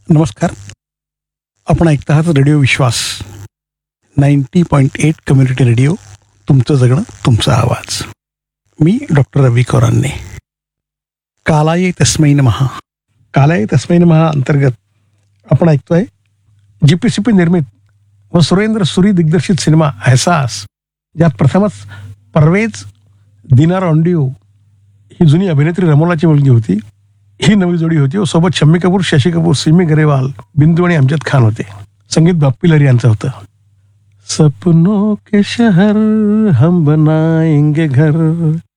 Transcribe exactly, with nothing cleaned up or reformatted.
नमस्कार. आपण ऐकत आहात रेडिओ विश्वास ninety point eight community radio. तुमचं जगणं तुमचा आवाज. मी डॉक्टर रवी कोरांने. कालाये तस्मै नमः. कालाये तस्मै नमः अंतर्गत आपण ऐकतोय जी पी सी पी निर्मित व सुरेंद्र सुरी दिग्दर्शित सिनेमा एहसास, ज्यात प्रथमच परवेज दिनार ऑन्डिओ ही जुनी अभिनेत्री रमोलाची मुलगी होती, ही नवी जोडी होती व सोबत शम्मी कपूर, शशी कपूर, सिमी गरेवाल, बिंदू आणि अमजद खान होते. संगीत बाप्पी लहरी यांचं होतं. सपनों के शहर हम बनाएंगे घर,